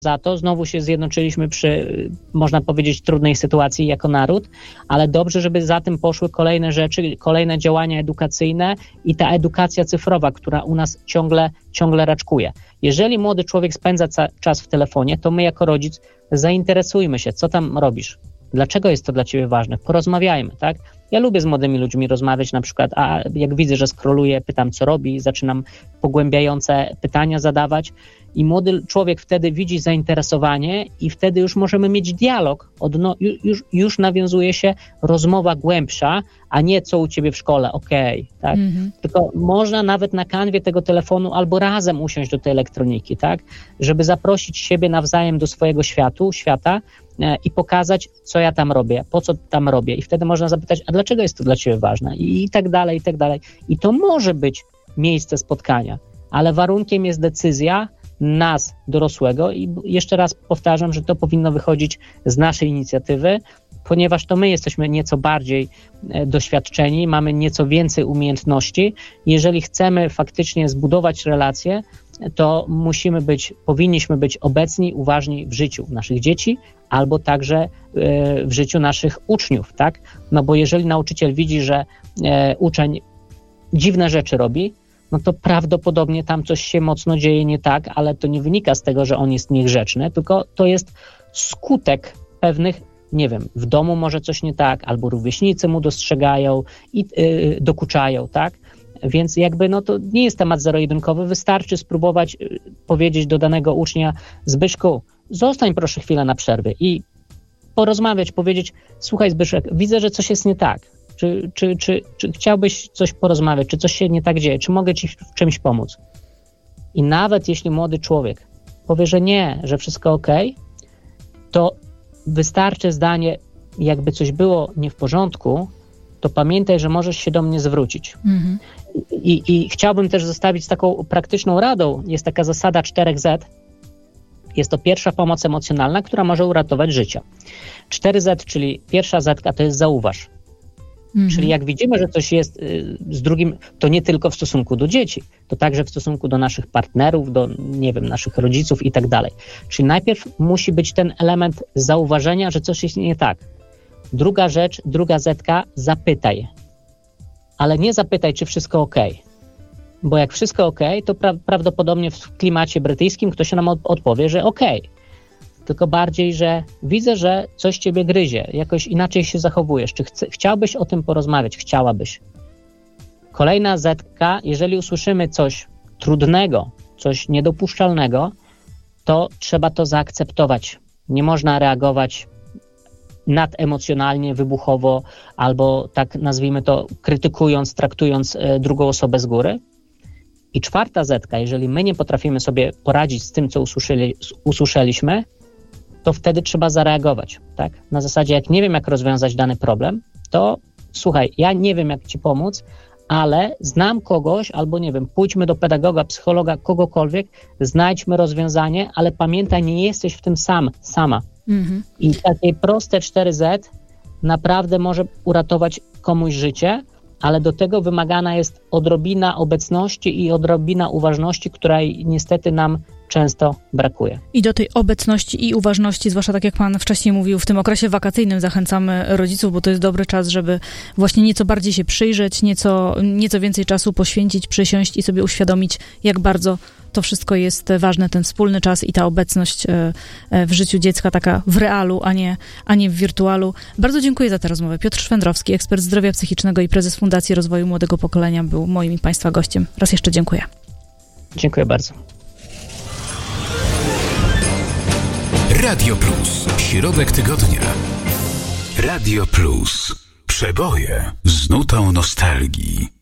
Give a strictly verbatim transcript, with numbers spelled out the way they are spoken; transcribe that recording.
za to. Znowu się zjednoczyliśmy przy, można powiedzieć, trudnej sytuacji jako naród, ale dobrze, żeby za tym poszły kolejne rzeczy, kolejne działania edukacyjne i ta edukacja cyfrowa, która u nas ciągle, ciągle raczkuje. Jeżeli młody człowiek spędza ca- czas w telefonie, to my jako rodzic zainteresujmy się, co tam robisz, dlaczego jest to dla ciebie ważne, porozmawiajmy, tak? Ja lubię z młodymi ludźmi rozmawiać na przykład, a jak widzę, że scrolluję, pytam, co robi, zaczynam pogłębiające pytania zadawać i młody człowiek wtedy widzi zainteresowanie i wtedy już możemy mieć dialog, odno- już, już nawiązuje się rozmowa głębsza, a nie co u ciebie w szkole, okej, okay, tak? Mm-hmm. Tylko można nawet na kanwie tego telefonu albo razem usiąść do tej elektroniki, tak? Żeby zaprosić siebie nawzajem do swojego światu, świata e, i pokazać, co ja tam robię, po co tam robię i wtedy można zapytać, a dlaczego jest to dla ciebie ważne i, i tak dalej, i tak dalej. I to może być miejsce spotkania, ale warunkiem jest decyzja nas, dorosłego i jeszcze raz powtarzam, że to powinno wychodzić z naszej inicjatywy, ponieważ to my jesteśmy nieco bardziej doświadczeni, mamy nieco więcej umiejętności. Jeżeli chcemy faktycznie zbudować relacje, to musimy być, powinniśmy być obecni, uważni w życiu naszych dzieci albo także w życiu naszych uczniów, tak? No bo jeżeli nauczyciel widzi, że uczeń dziwne rzeczy robi, no to prawdopodobnie tam coś się mocno dzieje nie tak, ale to nie wynika z tego, że on jest niegrzeczny, tylko to jest skutek pewnych, nie wiem, w domu może coś nie tak, albo rówieśnicy mu dostrzegają i yy, dokuczają, tak? Więc jakby no to nie jest temat zero-jedynkowy, wystarczy spróbować yy, powiedzieć do danego ucznia: Zbyszku, zostań proszę chwilę na przerwie i porozmawiać, powiedzieć: słuchaj Zbyszek, widzę, że coś jest nie tak. Czy, czy, czy, czy chciałbyś coś porozmawiać, czy coś się nie tak dzieje, czy mogę ci w czymś pomóc? I nawet jeśli młody człowiek powie, że nie, że wszystko okej, to wystarczy zdanie, jakby coś było nie w porządku, to pamiętaj, że możesz się do mnie zwrócić. Mhm. I, i chciałbym też zostawić z taką praktyczną radą. Jest taka zasada cztery zet. Jest to pierwsza pomoc emocjonalna, która może uratować życie. cztery zet, czyli pierwsza zetka to jest zauważ. Mhm. Czyli jak widzimy, że coś jest z drugim, to nie tylko w stosunku do dzieci, to także w stosunku do naszych partnerów, do, nie wiem, naszych rodziców i tak dalej. Czyli najpierw musi być ten element zauważenia, że coś jest nie tak. Druga rzecz, druga zetka, zapytaj. Ale nie zapytaj, czy wszystko okej. Bo jak wszystko okej, to pra- prawdopodobnie w klimacie brytyjskim ktoś nam od- odpowie, że okej. Tylko bardziej, że widzę, że coś ciebie gryzie, jakoś inaczej się zachowujesz. Czy chce, chciałbyś o tym porozmawiać? Chciałabyś. Kolejna zetka, jeżeli usłyszymy coś trudnego, coś niedopuszczalnego, to trzeba to zaakceptować. Nie można reagować nademocjonalnie, wybuchowo, albo tak nazwijmy to, krytykując, traktując drugą osobę z góry. I czwarta zetka, jeżeli my nie potrafimy sobie poradzić z tym, co usłyszeli, usłyszeliśmy, to wtedy trzeba zareagować, tak? Na zasadzie, jak nie wiem, jak rozwiązać dany problem, to słuchaj, ja nie wiem, jak ci pomóc, ale znam kogoś, albo nie wiem, pójdźmy do pedagoga, psychologa, kogokolwiek, znajdźmy rozwiązanie, ale pamiętaj, nie jesteś w tym sam, sama. Mhm. I takie proste cztery zet naprawdę może uratować komuś życie, ale do tego wymagana jest odrobina obecności i odrobina uważności, której niestety nam często brakuje. I do tej obecności i uważności, zwłaszcza tak jak pan wcześniej mówił, w tym okresie wakacyjnym zachęcamy rodziców, bo to jest dobry czas, żeby właśnie nieco bardziej się przyjrzeć, nieco, nieco więcej czasu poświęcić, przysiąść i sobie uświadomić, jak bardzo to wszystko jest ważne, ten wspólny czas i ta obecność w życiu dziecka, taka w realu, a nie, a nie w wirtualu. Bardzo dziękuję za tę rozmowę. Piotr Szwendrowski, ekspert zdrowia psychicznego i prezes Fundacji Rozwoju Młodego Pokolenia, był moim i państwa gościem. Raz jeszcze dziękuję. Dziękuję bardzo. Radio Plus. Środek tygodnia. Radio Plus. Przeboje z nutą nostalgii.